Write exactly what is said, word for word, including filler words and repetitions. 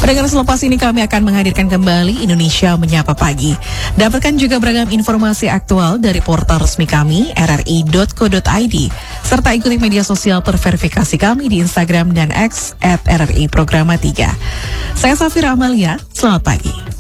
Pendengar, selepas ini kami akan menghadirkan kembali Indonesia Menyapa Pagi. Dapatkan juga beragam informasi aktual dari portal resmi kami r r i dot co dot i d serta ikuti media sosial terverifikasi kami di Instagram dan X at R R I Programa tiga. Saya Safira Amalia, selamat pagi.